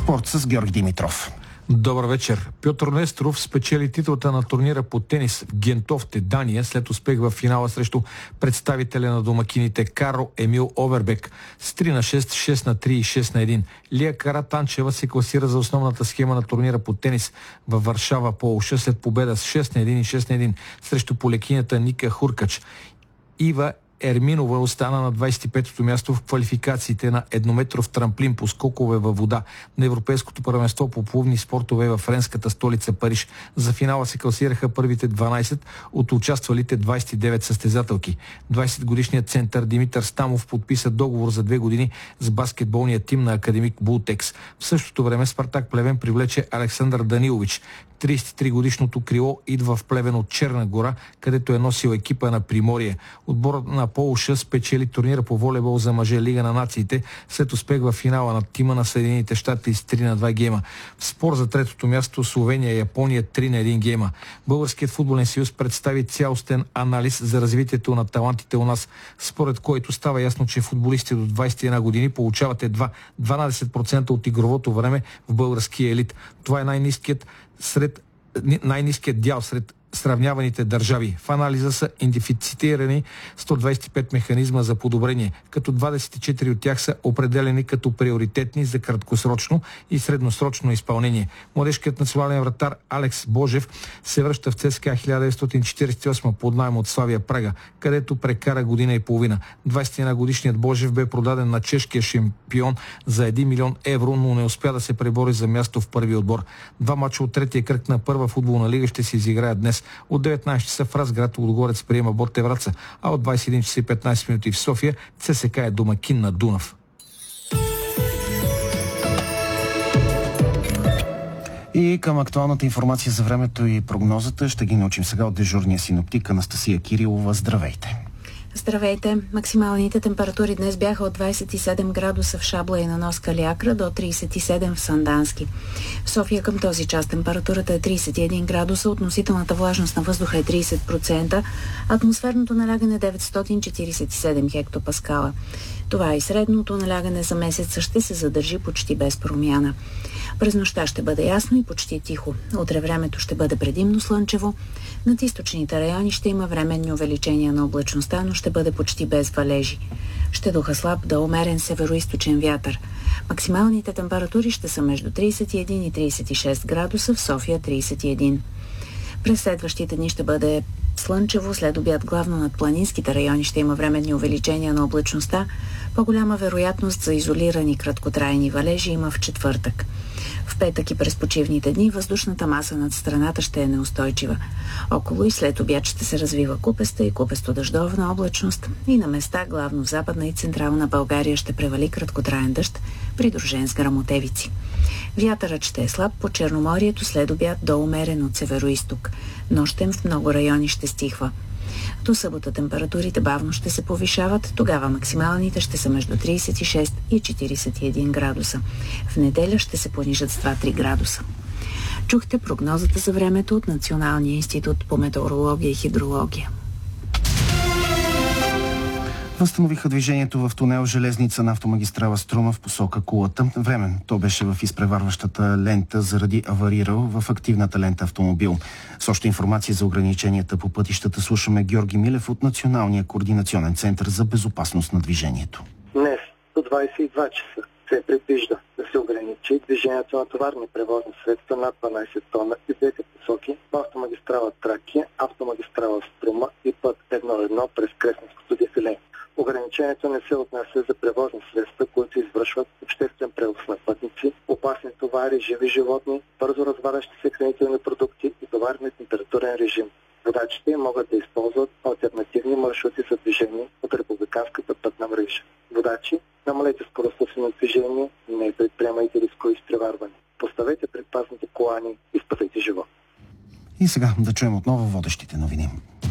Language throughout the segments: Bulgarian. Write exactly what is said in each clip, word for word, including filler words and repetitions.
Спорт с Георги Димитров. Добър вечер. Пьотър Несторов спечели титлата на турнира по тенис в Гентофте, Дания, след успех в финала срещу представителя на домакините Карл Емил Овербек с три на шест, шест на три и шест на едно. Лия Каратанчева се класира за основната схема на турнира по тенис във Варшава, Полша, след победа с шест на едно и шест на едно срещу полекинята Ника Хуркач. Ива Ерминова остана на двадесет и петото място в квалификациите на еднометров трамплин по скокове във вода на Европейското първенство по плувни спортове във френската столица Париж. За финала се класираха първите дванадесет от участвалите двадесет и девет състезателки. двадесетгодишният център Димитър Стамов подписа договор за две години с баскетболния тим на академик Бултекс. В същото време Спартак Плевен привлече Александър Данилович. тридесет и три годишното крило идва в Плевен от Черна гора, където е носил екипа на Приморие. Отборът на Полша спечели турнира по волейбол за мъже Лига на нациите след успех в финала на тима на Съединените щати с три на два гейма. В спор за третото място Словения и Япония три на един гейма. Българският футболен съюз представи цялостен анализ за развитието на талантите у нас, според който става ясно, че футболисти до двадесет и една години получават едва дванадесет процента от игровото време в българския елит. Това е най-ниският сред най-ниският дял сред сравняваните държави. В анализа са идентифицирани сто двадесет и пет механизма за подобрение, като двадесет и четири от тях са определени като приоритетни за краткосрочно и средносрочно изпълнение. Младежкият национален вратар Алекс Божев се връща в ЦСКА хиляда деветстотин четиридесет и осма под наем от Славия Прага, където прекара година и половина. двадесет и една годишният Божев бе продаден на чешкия шампион за един милион евро, но не успя да се пребори за място в първи отбор. Два мача от третия кръг на първа футболна лига ще се изиграят днес. От деветнадесет часа в Разград Лудогорец приема Ботев Враца, а от двадесет и един часа и петнадесет минути в София ЦСКА е домакин на Дунав. И към актуалната информация за времето и прогнозата ще ги научим сега от дежурния синоптик Анастасия Кирилова. Здравейте! Здравейте! Максималните температури днес бяха от двадесет и седем градуса в Шабла и на нос Калиакра до тридесет и седем в Сандански. В София към този час температурата е тридесет и един градуса, относителната влажност на въздуха е тридесет процента, атмосферното налягане деветстотин четиридесет и седем хектопаскала. Това е и средното налягане за месеца ще се задържи почти без промяна. През нощта ще бъде ясно и почти тихо. Утре времето ще бъде предимно слънчево. Над източните райони ще има временни увеличения на облачността, но ще бъде почти без валежи. Ще духа слаб да умерен североизточен вятър. Максималните температури ще са между тридесет и един и тридесет и шест градуса, в София тридесет и един. През следващите дни ще бъде слънчево, след обяд главно над планинските райони ще има временни увеличения на облачността. По-голяма вероятност за изолирани краткотрайни валежи има в четвъртък. В петък и през почивните дни въздушната маса над страната ще е неустойчива. Около и след обяд ще се развива купеста и купесто-дъждовна облачност и на места, главно в Западна и Централна България, ще превали краткотраен дъжд, придружен с гръмотевици. Вятърът ще е слаб по Черноморието, след обяд до умерен от североизток. Нощем в много райони ще стихва. До събота температурите бавно ще се повишават, тогава максималните ще са между тридесет и шест и четиридесет и един градуса. В неделя ще се понижат с два-три градуса. Чухте прогнозата за времето от Националния институт по метеорология и хидрология. Възстановиха движението в тунел Железница на автомагистрала Струма в посока Кулата. Временно то беше в изпреварващата лента заради аварирал в активната лента автомобил. С още информация за ограниченията по пътищата слушаме Георги Милев от Националния координационен център за безопасност на движението. Днес до двадесет и два часа се предвижда да се ограничи движението на товарни превозни средства над дванадесет тона и двете посоки по автомагистрала Тракия, автомагистрала Струма и път едно едно през Кресненското дефиле. Ограничението не се отнася за превозни средства, които извършват обществен превоз на пътници, опасни товари, живи животни, бързо развалящи се хранителни продукти и товари на температурен режим. Водачите могат да използват алтернативни маршрути за движение от републиканската пътна мрежа. Водачи, намалете скоростта си на движение, не предприемайте рискови изпреварвания. Поставете предпазните колани и спасете живот. И сега да чуем отново водещите новини.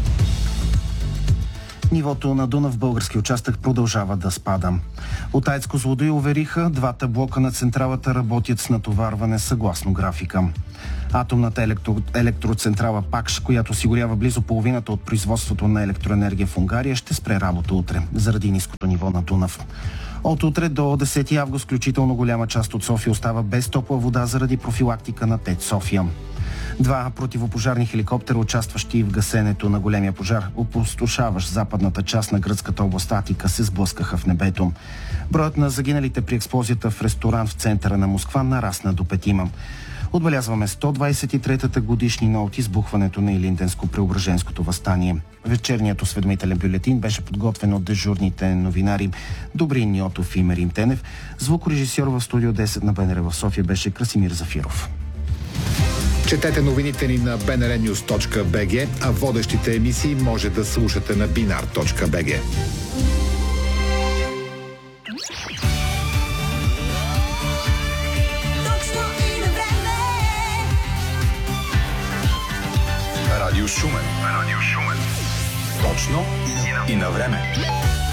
Нивото на Дунав в български участък продължава да спада. От АЕЦ Козлодуй увериха, двата блока на централата работят с натоварване съгласно графика. Атомната електро... електроцентрала ПАКШ, която осигурява близо половината от производството на електроенергия в Унгария, ще спре работа утре, заради ниското ниво на Дунав. От утре до десети август включително голяма част от София остава без топла вода заради профилактика на ТЕЦ София. Два противопожарни хеликоптера, участващи в гасенето на големия пожар, опустошаващ западната част на гръцката област Атика, се сблъскаха в небето. Броят на загиналите при експлозията в ресторант в центъра на Москва нарасна до петима. Отбелязваме сто двадесет и третата годишнина от избухването на Илинденско-Преображенското въстание. Вечерният осведомителен бюлетин беше подготвен от дежурните новинари Добрин Ниотов и Мерим Тенев. Звукорежисьор в студио десет на БНР в София беше Красимир Зафиров. Четете новините ни на би ен ар нюз точка би джи, а водещите емисии може да слушате на бинар точка би джи. Радио Шумен. Радио Шумен. Точно и на време.